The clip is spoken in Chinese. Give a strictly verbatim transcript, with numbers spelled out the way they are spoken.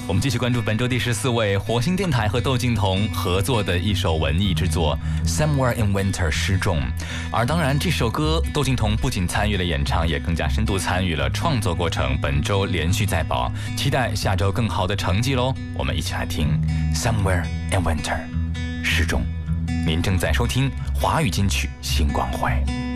我们继续关注本周第十四位火星电台和窦靖童合作的一首文艺之作《Somewhere in Winter》失重。而当然，这首歌窦靖童不仅参与了演唱，也更加深度参与了创作过程。本周连续在榜，期待下周更好的成绩喽！我们一起来听《Somewhere in Winter》失重。您正在收听华语金曲星光会。